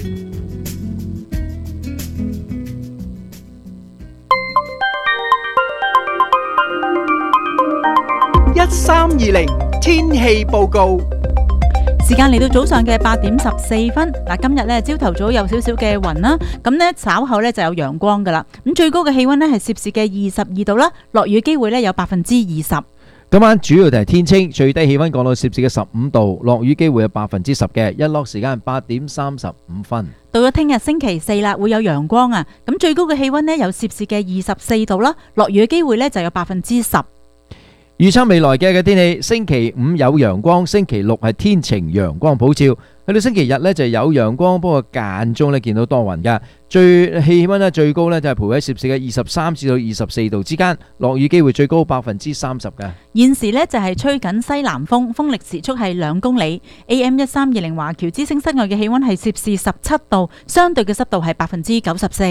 一三二零天氣報告。 時間嚟到早上嘅八點十四分，嗱今日咧朝頭早有少少嘅雲啦，咁咧稍後咧就有陽光噶啦，咁最高嘅氣溫咧係攝氏嘅二十二度啦，落雨機會咧有百分之二十。 今晚主要就係天清，最低氣溫降到攝氏嘅十五度，落雨機會有百分之十嘅，日落時間八點三十五分。 到咗聽日星期四啦，會有陽光啊，咁最高嘅氣溫咧有攝氏嘅二十四度啦，落雨嘅機會咧就有百分之十。 預測未來嘅嘅天氣，星期五有陽光，星期六係天晴陽光普照，去到星期日呢就有陽光，不過間中呢見到多雲㗎。最氣溫呢最高呢就係徘徊喺攝氏嘅二十三至到二十四度之間，落雨機會最高百分之三十㗎。 現時呢就係吹緊西南風，風力時速係兩公里。A M 一三二零華僑之聲室外嘅氣溫係攝氏十七度，相對嘅濕度係百分之九十四。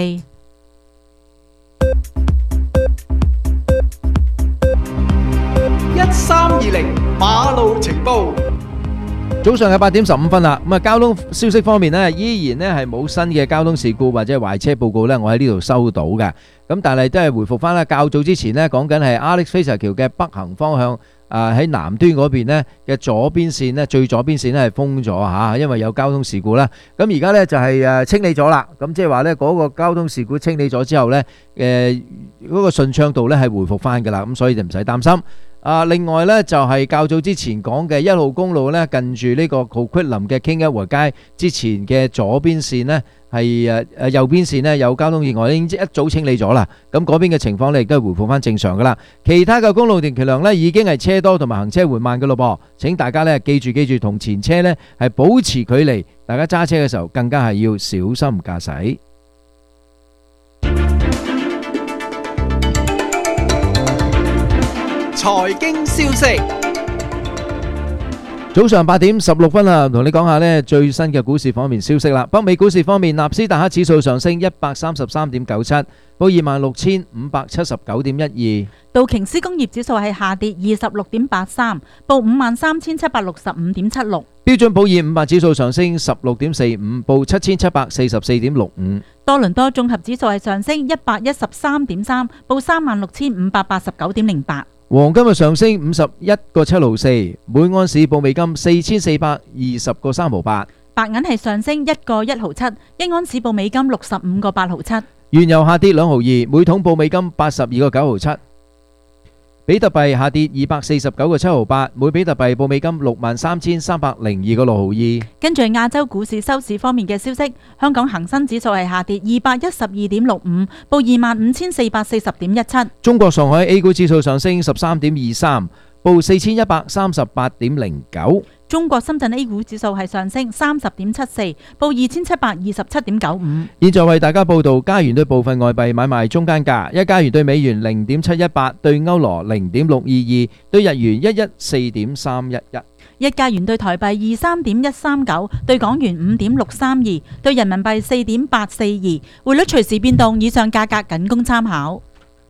一三二零馬路情報。 早上嘅八點十五分啦，咁啊交通消息方面呢，依然呢係冇新嘅交通事故或者壞車報告呢，我喺呢度收到嘅。咁但係都係回復翻啦，較早之前呢講緊係 Alex Fraser 橋嘅北行方向，啊喺南端嗰邊呢嘅左邊線呢，最左邊線呢係封咗嚇，因為有交通事故啦。咁而家呢就係誒清理咗啦，咁即係話呢嗰個交通事故清理咗之後呢，誒嗰個順暢度呢係回復翻㗎啦，咁所以就唔使擔心。啊，另外咧就係較早之前講嘅一號公路咧，近住呢個 Coquitlam 嘅 King Edward 街之前嘅左邊線呢，係誒誒右邊線呢有交通意外，已經一早清理咗啦。咁嗰邊嘅情況咧亦都係回復翻正常噶啦。其他嘅公路電橋梁咧已經係車多同埋行車緩慢嘅咯噃。請大家咧記住記住同前車咧係保持距離，大家揸車嘅時候更加係要小心駕駛。 財經消息， 早上八點十六分啦，同你講下呢最新嘅股市方面消息啦。北美股市方面，納斯達克指數上升一百三十三點九七，報二萬六千五百七十九點一二。 道瓊斯工業指數係下跌二十六點八三，報五萬三千七百六十五點七六。 標準普爾五百指數上升十六點四五，報七千七百四十四點六五。 多倫多綜合指數係上升一百一十三點三，報三萬六千五百八十九點零八。 黃金日上升五十一個七毫四，每安士報美金四千四百二十個三毫八。 白銀係上升一個一毫七，一安士報美金六十五個八毫七。 原油下跌兩毫二，每桶報美金八十二個九毫七。比特幣下跌二百四十九個七毫八，每比特幣報美金六萬三千三百零二個六毫二。 跟住亞洲股市收市方面嘅消息，香港恒生指數係下跌二百一十二點六五，報二萬五千四百四十點一七。 中國上海 A 股指數上升十三點二三，報四千一百三十八點零九。 中國深圳 A 股指數係上升三十點七四，報二千七百二十七點九五。 現在為大家報道加元對部分外幣買賣中間價：一加元對美元零點七一八，對歐羅零點六二二，對日元一一四點三一一。 一加元對台幣二三點一三九，對港元五點六三二，對人民幣四點八四二。匯率隨時變動，以上價格僅供參考。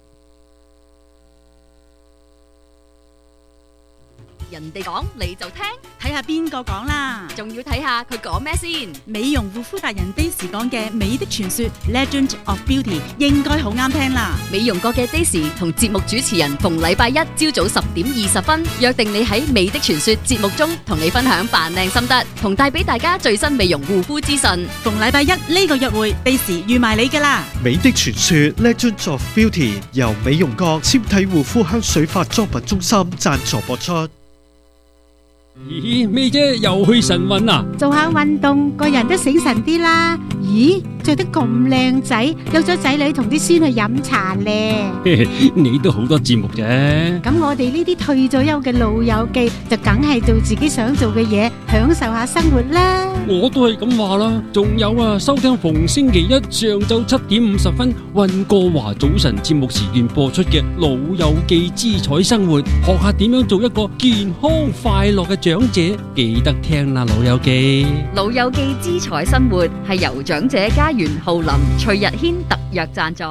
人哋講你就聽， 睇下邊個講啦， 仲要睇下佢講咩先。 美容護膚達人 Daisy 講嘅《美的傳說 Legend of Beauty》應該好啱聽啦。 美容國嘅 Daisy 同節目主持人逢禮拜一朝早十點二十分約定你喺《美的傳說》節目中同你分享扮靚心得，同帶俾大家最新美容護膚資訊。 逢禮拜一呢個約會 Daisy 預埋你噶啦。 美的傳說 Legend of Beauty 由美容國纖體護膚香水化妝品中心贊助播出。 咦，咩啫？又去晨運啊？ 做下運動，個人都醒神啲啦。咦，着得咁靚仔，有咗仔女同啲孫去飲茶咧。 你都好多節目啫。 咁我哋呢啲退咗休嘅老友記，就梗係做自己想做嘅嘢，享受下生活啦。 我都係咁話啦。仲有啊，收聽逢星期一上晝七點五十分溫哥華早晨節目時段播出嘅《老友記之彩生活》，學下點樣做一個健康快樂嘅長者，記得聽啦，老友記。 老友記之彩生活係由長者家園浩林、徐日軒特約贊助。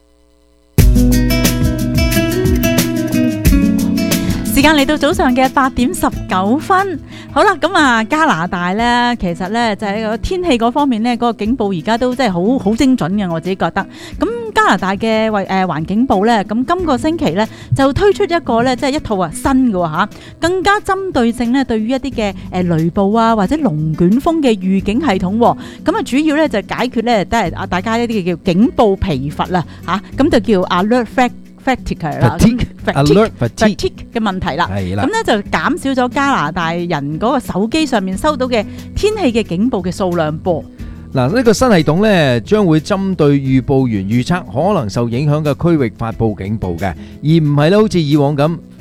時間嚟到早上嘅八點十九分，好啦，咁啊加拿大呢，其實呢就係個天氣嗰方面呢，嗰個警報而家都真係好好精準嘅，我自己覺得。咁加拿大嘅衛誒環境部呢，咁今個星期呢就推出一個呢，即係一套啊新嘅嚇，更加針對性呢，對於一啲嘅誒雷暴啊或者龍捲風嘅預警系統，咁啊主要呢就解決呢都係啊大家一啲叫警報疲乏啦嚇，咁就叫 alert flag。fatigue 啦 ，alert fatigue 嘅問題啦， 係啦， 咁咧就減少咗加拿大人嗰個手機上面收到嘅天氣嘅警報嘅數量噃。 嗱，呢個新系統咧將會針對預報員預測可能受影響嘅區域發佈警報嘅，而唔係咧好似以往咁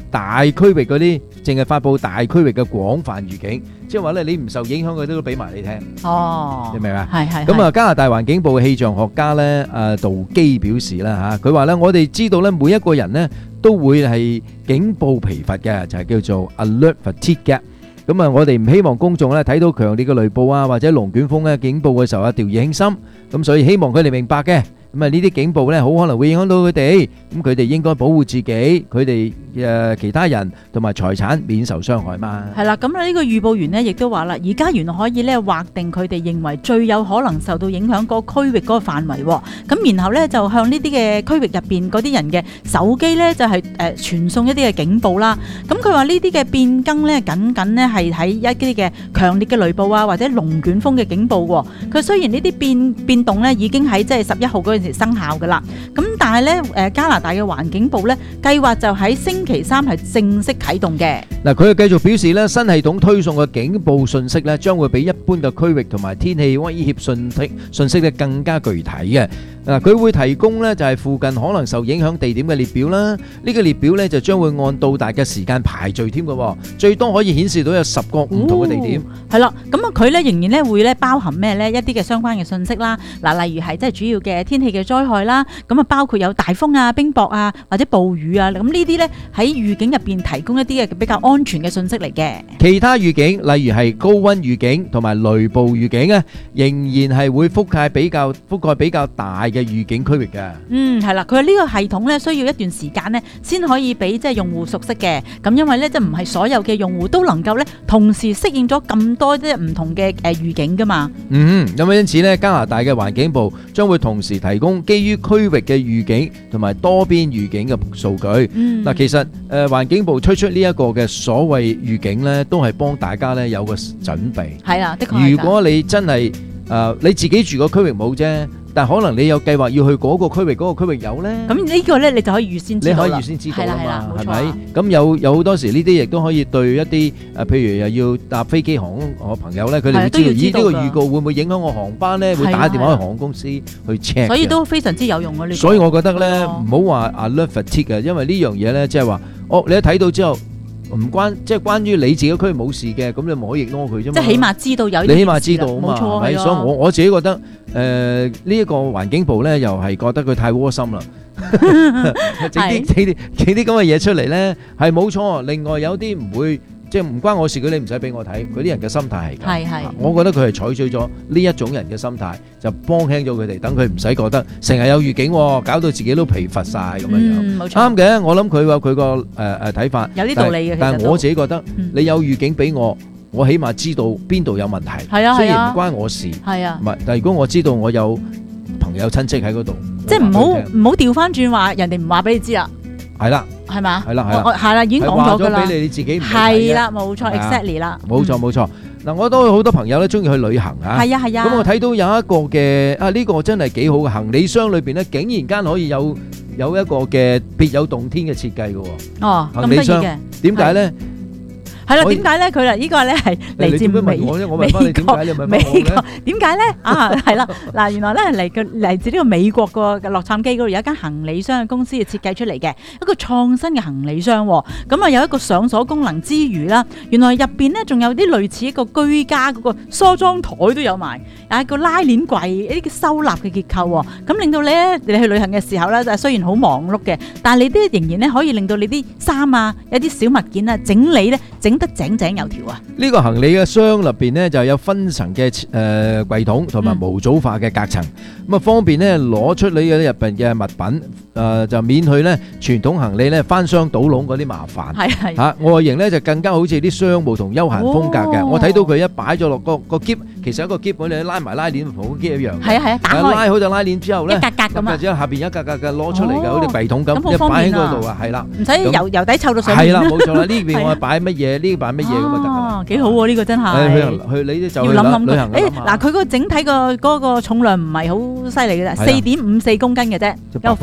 大區域嗰啲，淨係發佈大區域嘅廣泛預警，即係話咧你唔受影響嘅都俾埋你聽。 哦， 你明唔明啊？ 係係。 咁啊，加拿大環境部氣象學家咧，誒杜基表示啦嚇，佢話咧我哋知道咧每一個人咧都會係警報疲乏嘅，就係叫做 alert fatigue 嘅。咁啊，我哋唔希望公眾咧睇到強烈嘅雷暴啊或者龍捲風咧警報嘅時候啊掉以輕心，咁所以希望佢哋明白嘅。咁啊，呢啲警報咧，好可能會影響到佢哋，咁佢哋應該保護自己，佢哋誒其他人同埋財產免受傷害嘛。 係啦，咁呢個預報員呢亦都話啦，而家原來可以咧劃定佢哋認為最有可能受到影響嗰個區域嗰個範圍，咁然後咧就向呢啲嘅區域入邊嗰啲人嘅手機咧就係誒傳送一啲嘅警報啦。咁佢話呢啲嘅變更咧，僅僅咧係喺一啲嘅強烈嘅雷暴啊或者龍捲風嘅警報喎。佢雖然呢啲變變動咧已經喺即係十一號嗰陣時生效噶啦，咁但係咧誒加拿大嘅環境部咧計劃就喺星期三係正式啟動嘅。 嗱，佢又繼續表示咧，新系統推送嘅警報信息咧，將會比一般嘅區域同埋天氣威脅信息信息咧更加具體嘅。嗱，佢會提供咧就係附近可能受影響地點嘅列表啦。呢個列表咧就將會按到達嘅時間排序添嘅，最多可以顯示到有十個唔同嘅地點。 係啦，咁啊佢咧仍然咧會咧包含咩咧一啲嘅相關嘅信息啦。嗱，例如係即係主要嘅天氣嘅災害啦，咁啊包括有大風啊、冰雹啊或者暴雨啊，咁呢啲咧喺預警入邊提供一啲嘅比較安全嘅信息嚟嘅。 其他預警，例如係高溫預警同埋雷暴預警咧，仍然係會覆蓋比較覆蓋比較大嘅預警區域嘅。 嗯，係啦，佢呢個系統咧需要一段時間咧先可以俾即係用戶熟悉嘅。咁因為咧即係唔係所有嘅用戶都能夠咧同時適應咗咁多即係唔同嘅誒預警噶嘛。 嗯，咁因此咧加拿大嘅環境部將會同時提供基於區域嘅預警同埋多邊預警嘅數據。嗯，嗱，其實誒環境部推出呢一個嘅所謂預警咧，都係幫大家咧有個準備。 係啊，的確。 如果你真係誒你自己住個區域冇啫，但可能你有計劃要去嗰個區域，嗰個區域有咧。 咁呢個咧你就可以預先知道啦。 你可以預先知道啦嘛，係咪？ 冇錯。 咁有有好多時呢啲亦都可以對一啲誒，譬如又要搭飛機航空我朋友咧，佢哋會知道咦呢個預告會唔會影響我航班咧？會打電話去航空公司去 check。 所以都非常之有用啊！呢個。 所以我覺得咧，唔好話 alert fatigue 嘅，因為呢樣嘢咧，即係話，哦，你一睇到之後。唔關即係關於你自己區冇事嘅，咁你唔可以 ignore 佢啫嘛。 即係起碼知道有呢啲事啦。 你起碼知道啊嘛， 冇錯， 係咪？所以我我自己覺得，誒呢一個環境部咧，又係覺得佢太窩心啦，整啲整啲整啲咁嘅嘢出嚟咧，係冇錯。另外有啲唔會。即係唔關我事嘅，你唔使俾我睇。嗰啲人嘅心態係咁， 係係。 我覺得佢係採取咗呢一種人嘅心態，就幫輕咗佢哋，等佢唔使覺得成日有預警，搞到自己都疲乏晒咁樣樣。 嗯，冇錯。 啱嘅，我諗佢有佢個誒誒睇法， 有啲道理嘅。 但係我自己覺得，你有預警俾我，我起碼知道邊度有問題。 係啊， 雖然唔關我事。 係啊。 唔係，但係如果我知道我有朋友親戚喺嗰度， 即係唔好唔好調翻轉話，人哋唔話俾你知啦。 係啦。 係嘛？ 係啦，係啦， 係啦，已經講咗㗎啦。 話咗俾你，你自己唔係啦，冇錯 ，exactly 啦。 冇錯冇錯。嗱，我都好多朋友咧，中意去旅行啊。 係啊係啊。 咁我睇到有一個嘅啊，呢個真係幾好嘅行李箱裏邊咧，竟然間可以有有一個嘅別有洞天嘅設計嘅喎。 哦， 行李箱點解咧？ 係啦，點解咧？佢啦，呢個咧係嚟自美美國。美國點解咧？啊，係啦，嗱，原來咧係嚟個嚟自呢個美國個洛杉磯嗰度有一間行李箱嘅公司嘅設計出嚟嘅一個創新嘅行李箱。咁啊有一個上鎖功能之餘啦，原來入邊咧仲有啲類似一個居家嗰個梳妝台都有埋，有一個拉鏈櫃，一啲收納嘅結構。咁令到你咧，你去旅行嘅時候咧，就雖然好忙碌嘅，但係你都仍然咧可以令到你啲衫啊、一啲小物件啊整理咧整得井井有條啊！ 呢個行李嘅箱入邊咧就有分層嘅誒櫃桶同埋模組化嘅隔層，咁啊方便咧攞出你嘅入邊嘅物品，誒就免去咧傳統行李咧翻箱倒籠嗰啲麻煩。 係係嚇外形咧就更加好似啲商務同休閒風格嘅。我睇到佢一擺咗落個個篋，其實一個篋我哋拉埋拉鏈同個篋一樣。 係啊係啊，打開拉好就拉鏈之後咧， 一格格咁啊， 之後下邊一格格嘅攞出嚟嘅，好似櫃桶咁，一擺喺嗰度啊，係啦， 唔使由由底湊到上面。 係啦，冇錯啦，呢邊我係擺乜嘢，呢擺乜嘢咁啊得㗎啦。 幾好喎！呢個真係去去你啲就要諗諗旅行誒嗱，佢個整體個嗰個重量唔係好犀利嘅啫，四點五四公斤嘅啫，又方便啦。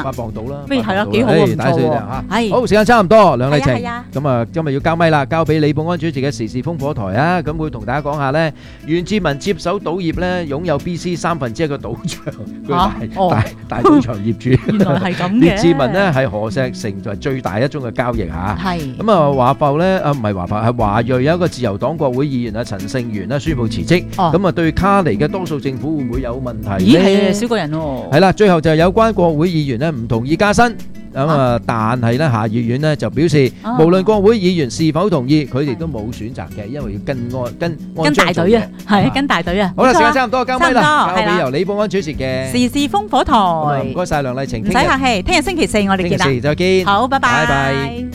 八磅到啦。 不如係咯，幾好啊，唔錯喎。係好，時間差唔多，梁麗晴。 係啊。 咁啊，今日要交咪啦，交俾李寶安主持嘅時事風火台啊。咁會同大家講下咧，袁志文接手賭業咧，擁有 B C 三分之一個賭場，佢大大大賭場業主。 原來係咁嘅。 列志文咧係何石成就係最大一宗嘅交易嚇。 係。咁啊，華埠咧啊，唔係華埠，係華裔有一個自由黨國會議員啊陳勝元咧宣布辭職。 哦。 咁啊，對卡尼嘅多數政府會唔會有問題咦， 咧？ 係少個人喎。 係啦，最後就係有關國會議員咧唔同意加薪。咁啊，但係咧下議院咧就表示，無論國會議員是否同意，佢哋都冇選擇嘅，因為要跟按跟跟大隊啊，係跟大隊啊。 好啦，時間差唔多，交咪啦，交係啦俾由李寶安主持嘅時事風火台。 唔該晒梁麗晴， 唔使客氣，聽日星期四我哋見啦。 星期四再見。 好，拜拜。 拜拜。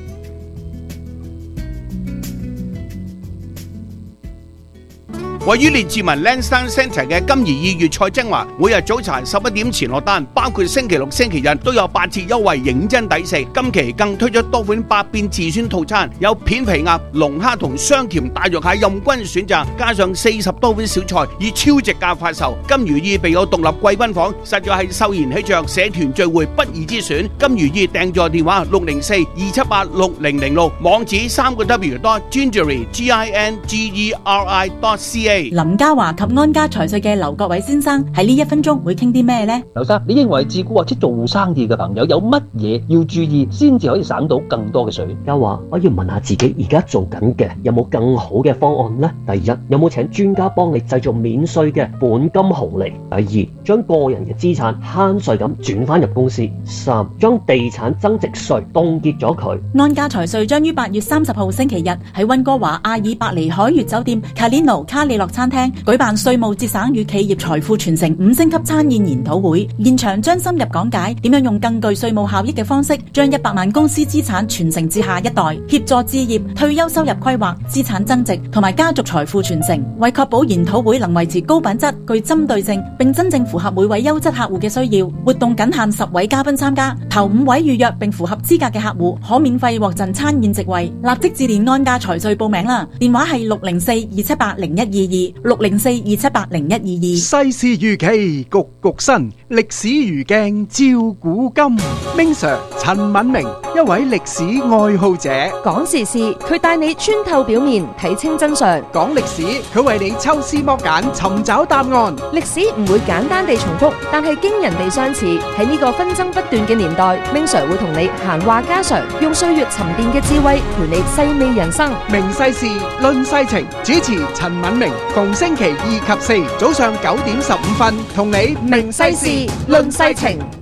位於列治文 Lansdowne Centre 嘅金怡意粵菜精華，每日早茶十一點前落單，包括星期六、星期日都有八折優惠，認真抵食。今期更推出多款百變自選套餐，有片皮鴨、龍蝦同雙甜大肉蟹任君選擇，加上四十多款小菜，以超值價發售。金如意備有獨立貴賓房，實在係秀賢喜鵲社團聚會不二之選。金如意訂座電話六零四二七八六零零六，網址三個 W dot gingery G I N G E R I dot C A。 林家華及安家財稅嘅劉國偉先生喺呢一分鐘會傾啲咩呢？ 劉生，你認為自僱或者做生意嘅朋友有乜嘢要注意，先至可以省到更多嘅稅？ 家華，我要問下自己而家做緊嘅有冇更好嘅方案呢？第一，有冇請專家幫你製造免稅嘅本金紅利？第二，將個人嘅資產慳稅咁轉翻入公司？三，將地產增值稅凍結咗佢。 安家財稅將於八月三十號星期日喺溫哥華阿爾伯尼海悅酒店 Calino 卡里諾餐廳舉辦稅務節省與企業財富傳承五星級餐宴研討會，現場將深入講解點樣用更具稅務效益嘅方式，將一百萬公司資產傳承至下一代，協助置業、退休收入規劃、資產增值同埋家族財富傳承。為確保研討會能維持高品質、具針對性，並真正符合每位優質客戶嘅需要，活動僅限十位嘉賓參加，頭五位預約並符合資格嘅客戶可免費獲贈餐宴席位。立即致電安家財稅報名啦，電話係六零四二七八零一二二。六零四二七八零一二二。 世事如棋，局局新，歷史如鏡照古今。Ming Sir 陳敏明，一位歷史愛好者， 講時事，佢帶你穿透表面，睇清真相； 講歷史，佢為你抽絲剝繭，尋找答案。 歷史唔會簡單地重複，但係驚人地相似。喺呢個紛爭不斷嘅年代，Ming Sir會同你閒話家常，用歲月沉澱嘅智慧陪你細味人生。 明世事，論世情，主持陳敏明，逢星期二及四早上九點十五分，同你明世事，論世情。